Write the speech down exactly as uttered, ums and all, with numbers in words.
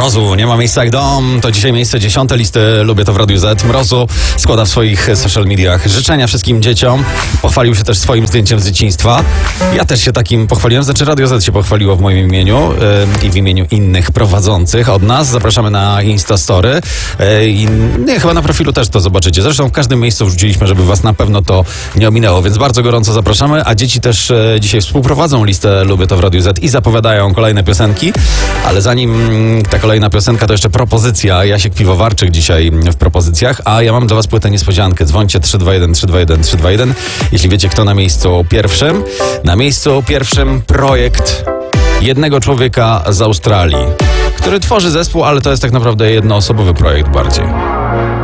Mrozu, nie ma miejsca jak dom. To dzisiaj miejsce dziesiąte listy Lubię to w Radiu Z. Mrozu składa w swoich social mediach życzenia wszystkim dzieciom. Pochwalił się też swoim zdjęciem z dzieciństwa. Ja też się takim pochwaliłem, znaczy Radio Z się pochwaliło w moim imieniu yy, i w imieniu innych prowadzących od nas. Zapraszamy na Instastory yy, i nie, chyba na profilu też to zobaczycie. Zresztą w każdym miejscu wrzuciliśmy, żeby was na pewno to nie ominęło, więc bardzo gorąco zapraszamy, a dzieci też yy, dzisiaj współprowadzą listę Lubię to w Radiu Z i zapowiadają kolejne piosenki, ale zanim ta kolejna piosenka, to jeszcze propozycja. Jasiek Piwowarczyk dzisiaj w propozycjach, a ja mam dla was płytę niespodziankę. Dzwońcie trzy dwa jeden trzy dwa jeden trzy dwa jeden, jeśli wiecie, kto na miejscu pierwszym. Na miejscu pierwszym projekt jednego człowieka z Australii, który tworzy zespół, ale to jest tak naprawdę jednoosobowy projekt bardziej.